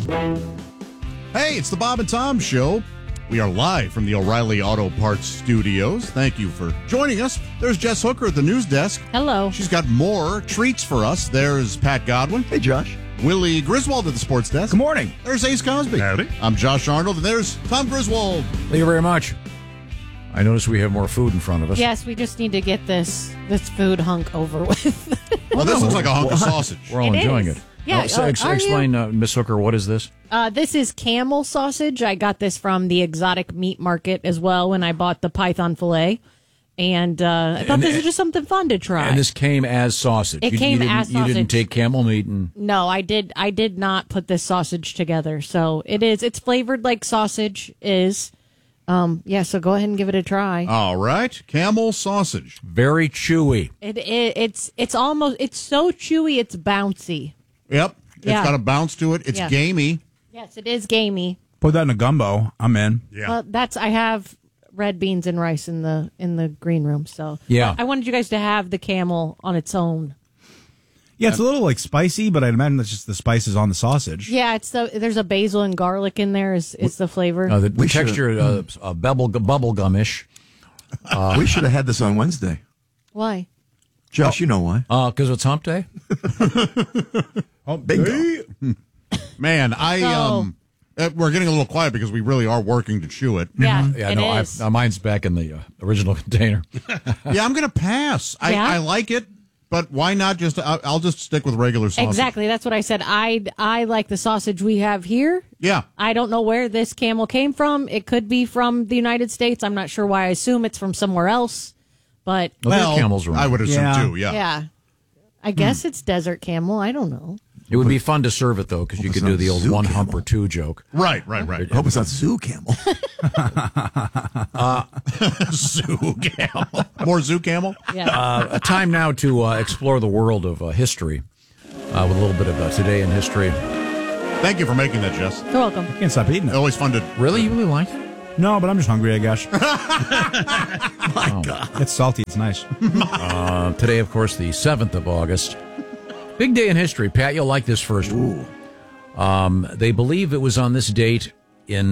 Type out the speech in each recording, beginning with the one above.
Hey, it's the Bob and Tom Show. We are live from the O'Reilly Auto Parts Studios. Thank you for joining us. There's Jess Hooker at the news desk. Hello. She's got more treats for us. There's Pat Godwin. Hey, Josh. Willie Griswold at the sports desk. Good morning. There's Ace Cosby. Howdy. I'm Josh Arnold, and there's Tom Griswold. Thank you very much. I notice we have more food in front of us. Yes, we just need to get this food hunk over with. Well, this looks like a hunk of sausage. We're all enjoying is. it. Yeah, Explain, Miss Hooker, what is this? This is camel sausage. I got this from the exotic meat market as well when I bought the python fillet. And I thought this was just something fun to try. And this came as sausage. It came as sausage. You didn't take camel meat and... No, I did not put this sausage together. So it's flavored like sausage is. So go ahead and give it a try. All right. Camel sausage. Very chewy. It's so chewy, it's bouncy. Yep. It's got a bounce to it. It's gamey. Yes, it is gamey. Put that in a gumbo. I'm in. Yeah. Well, I have red beans and rice in the green room, so yeah. I wanted you guys to have the camel on its own. Yeah, it's a little like spicy, but I'd imagine that's just the spices on the sausage. Yeah, there's a basil and garlic in there. Is the flavor? The texture bubblegumish. We should have had this on Wednesday. Why? Josh, you know why. Because it's hump day? Bingo. Man, we're getting a little quiet because we really are working to chew it. Yeah, Yeah, it no, is. mine's back in the original container. Yeah, I'm going to pass. I like it, but why not just, I'll just stick with regular sausage. Exactly, that's what I said. I like the sausage we have here. Yeah. I don't know where this camel came from. It could be from the United States. I'm not sure why. I assume it's from somewhere else. But Well, there are camels around. I would assume too, yeah. I guess it's desert camel. I don't know. It would be fun to serve it, though, because you could do the old zoo one camel. hump or two joke. Right. I hope it's not zoo camel. Zoo camel. More zoo camel? Yeah. A time now to explore the world of history with a little bit of today in history. Thank you for making that, Jess. You're welcome. Can't stop eating it. Always fun to... Really? You really like it? No, but I'm just hungry, I guess. My God. It's salty. It's nice. Today, of course, the 7th of August. Big day in history. Pat, you'll like this first one. They believe it was on this date in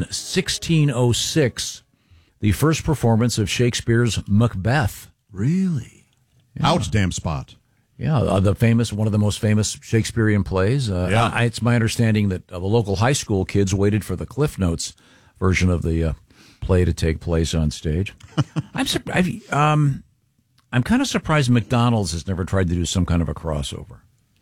1606, the first performance of Shakespeare's Macbeth. Really? Ouch, damn spot. Yeah, one of the most famous Shakespearean plays. It's my understanding that the local high school kids waited for the Cliff Notes version of the play to take place on stage. I'm kind of surprised McDonald's has never tried to do some kind of a crossover.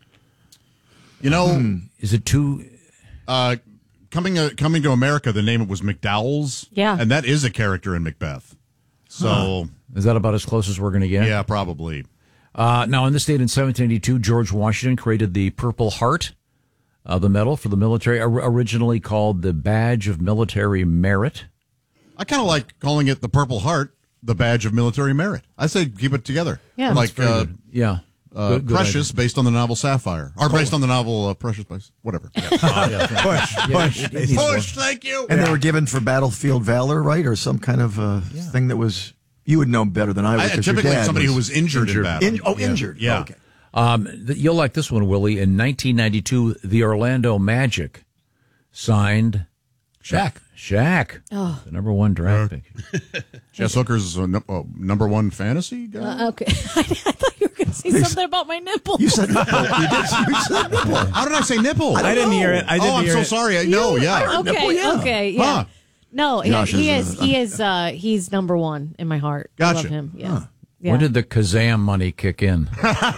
You know, Is it too? coming to America, the name was McDowell's. Yeah. And that is a character in Macbeth. So, Is that about as close as we're going to get? yeah, probably. Now, in this date in 1782, George Washington created the Purple Heart, the medal for the military, originally called the Badge of Military Merit. I kind of like calling it the Purple Heart, the Badge of Military Merit. I say keep it together. Yeah. Like Yeah. Good Precious, based on the novel Sapphire. Or based on the novel Precious, whatever. Yeah. Push. Push, thank you. And they were given for battlefield valor, right? Or some kind of thing that was, you would know better than I would. 'Cause your Typically dad somebody who was injured in battle. Injured. Yeah. Okay. You'll like this one, Willie. In 1992, the Orlando Magic signed Shaq, the number one draft pick. Jess Hooker's number one fantasy guy? Okay. I thought you were going to say something about my nipple. You said nipple. You said nipple. How did I say nipple? I didn't hear it. I'm so sorry. Yeah. Okay, yeah. Huh. No, Josh he's number one in my heart. Gotcha. I love him. Yeah. Huh. Yeah. When did the Kazam money kick in?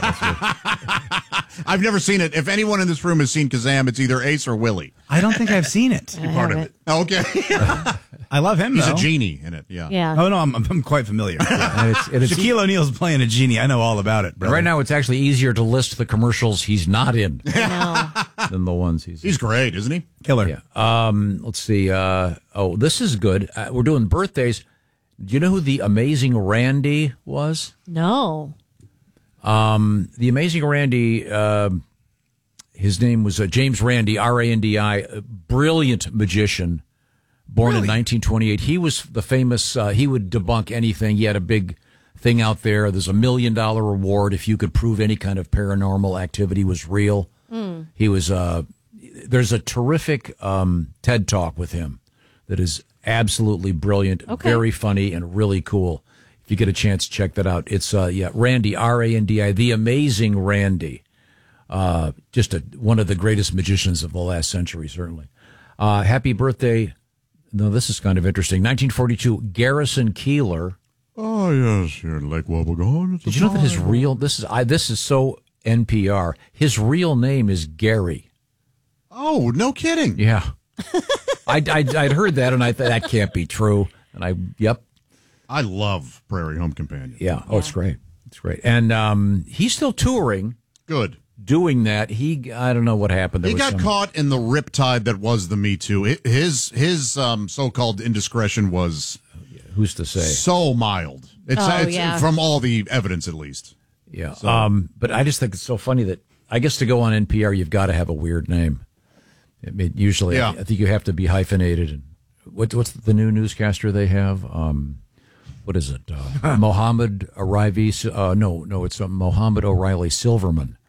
I've never seen it. If anyone in this room has seen Kazam, it's either Ace or Willie. I don't think I've seen it. I haven't. Okay. I love him, He's though. a genie in it, yeah. Yeah. Oh, no, I'm quite familiar. And it's Shaquille O'Neal's playing a genie. I know all about it, brother. right now, it's actually easier to list the commercials he's not in than the ones he's in. He's great, isn't he? Killer. Yeah. Let's see. This is good. We're doing birthdays. Do you know who the Amazing Randy was? No. The Amazing Randy, his name was James Randi, R-A-N-D-I, a brilliant magician, born in 1928. He was the famous, he would debunk anything. He had a big thing out there. There's $1 million reward if you could prove any kind of paranormal activity was real. He was, there's a terrific TED Talk with him that is absolutely brilliant, very funny, and really cool. If you get a chance, check that out. It's Randy, R-A-N-D-I, the amazing Randy. Just one of the greatest magicians of the last century, certainly. Happy birthday. No, this is kind of interesting. 1942, Garrison Keillor. Oh, yes, here in Lake Wobegon. Did you know that his real, this is so NPR, his real name is Gary. Oh, no kidding. Yeah. I'd heard that, and I thought that can't be true. And I love Prairie Home Companion. Yeah. Oh, it's great. It's great. And he's still touring. Good. Doing that. I don't know what happened. He got caught in the riptide that was the Me Too. His so-called indiscretion was... Who's to say? So mild. It's from all the evidence, at least. Yeah. So. But I just think it's so funny that, I guess to go on NPR, you've got to have a weird name. I mean, usually, I think you have to be hyphenated. And what's the new newscaster they have? What is it? Mohammed O'Reilly? No, it's Mohammed O'Reilly Silverman.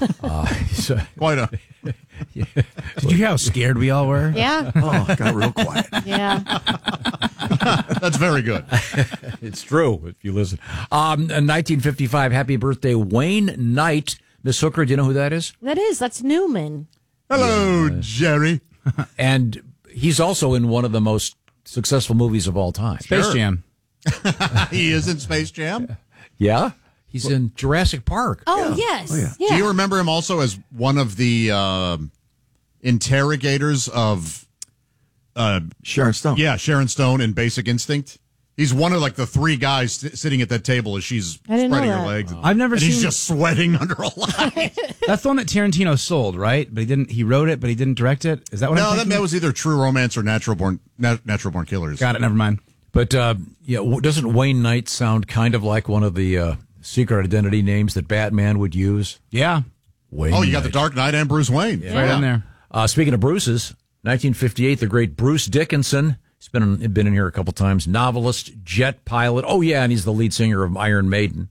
Quite a... Yeah. Did you hear how scared we all were? Yeah. Oh, it got real quiet. Yeah. That's very good. It's true, if you listen. In 1955, happy birthday, Wayne Knight. Miss Hooker, do you know who that is? That's Newman. Hello, Jerry. And he's also in one of the most successful movies of all time. Space Jam. He is in Space Jam? Yeah. He's in Jurassic Park. Oh, yes. Oh, yeah. Yeah. Do you remember him also as one of the interrogators of... Sharon Stone. Yeah, Sharon Stone in Basic Instinct. He's one of the three guys sitting at that table as she's spreading her legs. I've never seen. He's just sweating under a light. That's the one that Tarantino sold, right? But he didn't. He wrote it, but he didn't direct it. Is that what? No, that was either True Romance or Natural Born Killers. Got it. Never mind. But doesn't Wayne Knight sound kind of like one of the secret identity names that Batman would use? Yeah. Wayne. Oh, you got Knight. the Dark Knight and Bruce Wayne. Yeah. Right in there. Speaking of Bruce's, 1958, the great Bruce Dickinson. He's been in here a couple times. Novelist, jet pilot. Oh, yeah, and he's the lead singer of Iron Maiden.